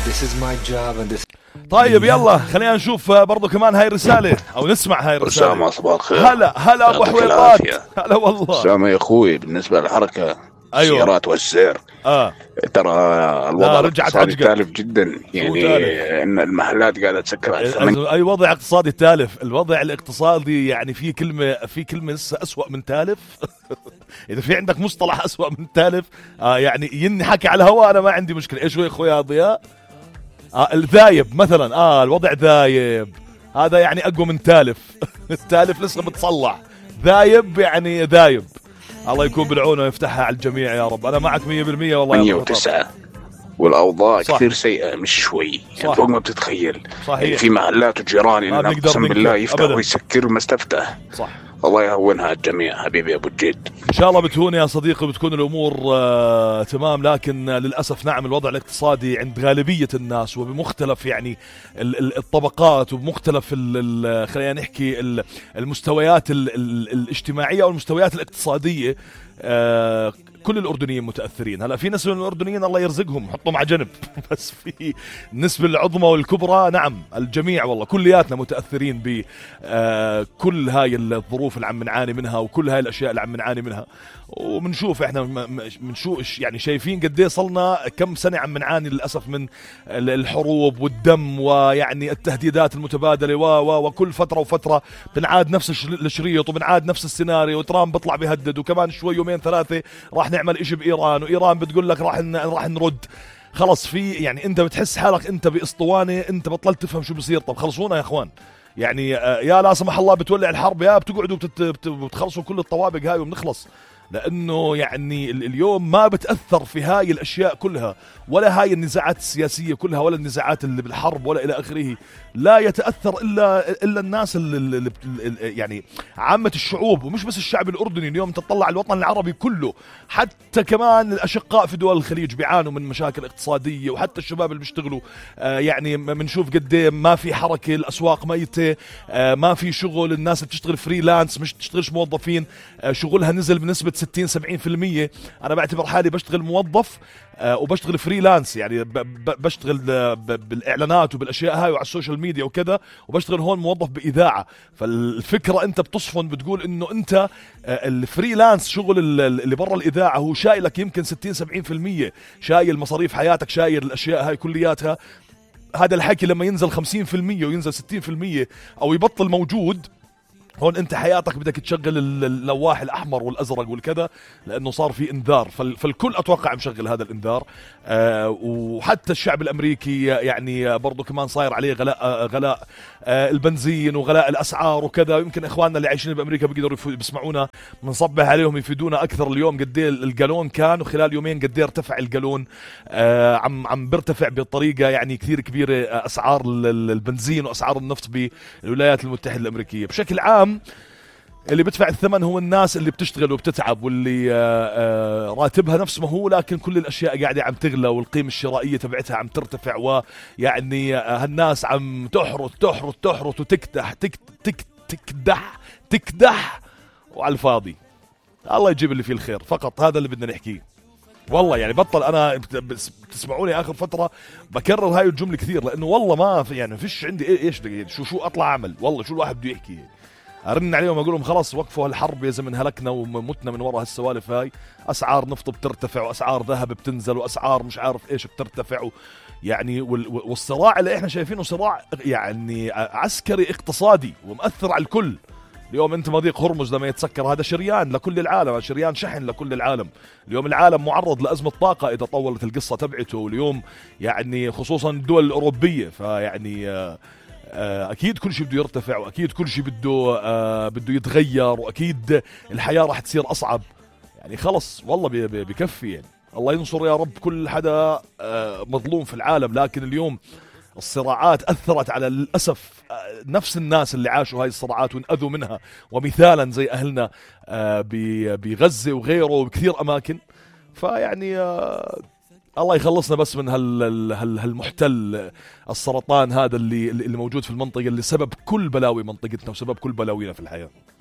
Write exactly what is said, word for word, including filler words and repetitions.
This is my job and this. طيب يلا خلينا نشوف برضو كمان هاي الرسالة أو نسمع هاي الرسالة. أسامة صباح الخير. هلا هلا أبو حويطات. هلا والله. أسامة يا أخوي بالنسبة للحركة أيوة. السيارات والسير آه. ترى الوضع الاقتصادي تالف جدا يعني إن المحلات قاعدة تسكر على أي وضع اقتصادي تالف. الوضع الاقتصادي يعني في كلمة في كلمة لسه أسوأ من تالف. إذا في عندك مصطلح أسوأ من تالف آه يعني يني حكي على الهواء أنا ما عندي مشكلة. إيش هو يا أخويا ضياء؟ آه الذايب مثلا. آه الوضع ذايب هذا يعني أقوى من تالف. التالف لسه بتصلح. ذايب يعني ذايب. الله يكون بالعون ويفتحها على الجميع يا رب. أنا معك مية بالمية والله. مية وتسعة والأوضاع صح. كثير سيئة مش شوي يعني فوق ما بتتخيل. صحيح. يعني في محلات وجيران يعني قسم بالله يفتح ويسكر ومستفتح. صح. الله يهونها على الجميع حبيبي أبو الجيد. إن شاء الله بتهون يا صديقي وبتكون الأمور آه تمام. لكن آه للأسف نعم الوضع الاقتصادي عند غالبية الناس وبمختلف يعني الطبقات وبمختلف خلينا نحكي المستويات ال ال الاجتماعية والمستويات الاقتصادية. آه كل الأردنيين متأثرين. هلا في ناس من الأردنيين الله يرزقهم حطهم على جنب. بس في النسبة العظمى والكبرى نعم الجميع والله كلياتنا متأثرين بكل هاي الظروف اللي عم نعاني منها وكل هاي الأشياء اللي عم نعاني منها. ومنشوف احنا منشوف يعني شايفين قد ايه صلنا كم سنة عم نعاني للأسف من الحروب والدم ويعني التهديدات المتبادلة و و وكل فترة وفترة بنعاد نفس الشريط وبنعاد نفس السيناريو وترامب بيطلع بيهدد وكمان شوي يومين ثلاثة راح نعمل إشي بإيران وإيران بتقول لك راح راح نرد. خلص في يعني أنت بتحس حالك أنت بإسطوانة أنت بطلت تفهم شو بصير. طب خلصونا يا إخوان يعني يا لا سمح الله بتولع الحرب يا بتقعدوا بتخلصوا كل الطوابق هاي وبنخلص. لأنه يعني اليوم ما بتأثر في هاي الأشياء كلها ولا هاي النزاعات السياسية كلها ولا النزاعات اللي بالحرب ولا إلى آخره. لا يتأثر إلا إلا الناس اللي, اللي يعني عامة الشعوب ومش بس الشعب الأردني. اليوم تطلع الوطن العربي كله حتى كمان الأشقاء في دول الخليج بيعانوا من مشاكل اقتصادية وحتى الشباب اللي بيشتغلوا آه يعني بنشوف قد ايه ما في حركة الأسواق ميتة آه ما في شغل. الناس اللي بتشتغل فريلانس مش تشتغلش موظفين آه شغلها نزل بنسبة ستين سبعين في المية. أنا بعتبر حالي بشتغل موظف آه وبشتغل فريلانس يعني بشتغل بالإعلانات وبالأشياء هاي وعلى السوشيال ميديا وكذا وبشتغل هون موظف بإذاعة. فالفكرة أنت بتصفن بتقول إنه أنت آه الفريلانس شغل اللي برا الإذاعة هو شايلك يمكن ستين سبعين في المية شايل مصاريف حياتك شايل الأشياء هاي كلياتها. هذا الحكي لما ينزل خمسين في المية وينزل ستين في المية أو يبطل موجود هون انت حياتك بدك تشغل اللواح الاحمر والازرق والكذا لانه صار في انذار. فالكل اتوقع مشغل هذا الانذار آه وحتى الشعب الامريكي يعني برضو كمان صاير عليه غلاء آه غلاء آه البنزين وغلاء الاسعار وكذا. يمكن اخواننا اللي عايشين بامريكا بيقدروا بيسمعونا بنصبح عليهم يفيدونا اكثر. اليوم قد ايه الجالون كان وخلال يومين قد ايه ارتفع الجالون آه عم عم بيرتفع بطريقه يعني كثير كبيره اسعار البنزين واسعار النفط بالولايات المتحده الامريكيه. بشكل عام اللي بدفع الثمن هو الناس اللي بتشتغل وبتتعب واللي راتبها نفس ما هو لكن كل الأشياء قاعدة عم تغلى والقيمة الشرائية تبعتها عم ترتفع ويعني هالناس عم تحرث تحرث تحرث وتكدح تك تك تكدح تكدح وعلى الفاضي. الله يجيب اللي فيه الخير فقط. هذا اللي بدنا نحكيه والله. يعني بطل أنا بتسمعوني آخر فترة بكرر هاي الجملة كثير لأنه والله ما في يعني فيش عندي إيش شو شو أطلع أعمل والله شو الواحد بده يحكي. أرن عليهم أقول لهم خلاص وقفوا هالحرب يا زمن هلكنا ومتنا من وراء هالسوالف هاي. أسعار نفط بترتفع وأسعار ذهب بتنزل وأسعار مش عارف إيش بترتفع يعني والصراع اللي إحنا شايفينه صراع يعني عسكري اقتصادي ومؤثر على الكل. اليوم أنت مضيق هرمز لما يتسكر هذا شريان لكل العالم شريان شحن لكل العالم. اليوم العالم معرض لأزمة طاقة إذا طولت القصة تبعته. واليوم يعني خصوصا الدول الأوروبية فيعني أكيد كل شيء بده يرتفع وأكيد كل شيء بده آه بده يتغير وأكيد الحياة راح تصير أصعب. يعني خلص والله بكفي يعني. الله ينصر يا رب كل حدا آه مظلوم في العالم. لكن اليوم الصراعات أثرت على للأسف آه نفس الناس اللي عاشوا هاي الصراعات وانأذوا منها ومثالا زي أهلنا آه بغزة وغيره وبكثير أماكن. فيعني آه الله يخلصنا بس من هال هال هالمحتل السرطان هذا اللي اللي موجود في المنطقة اللي سبب كل بلاوي منطقتنا وسبب كل بلاوينا في الحياة.